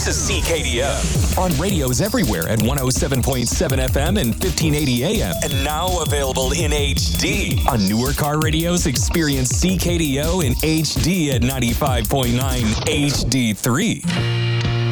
This is CKDO. On radios everywhere at 107.7 FM and 1580 AM. And now available in HD. On newer car radios, experience CKDO in HD at 95.9 HD3.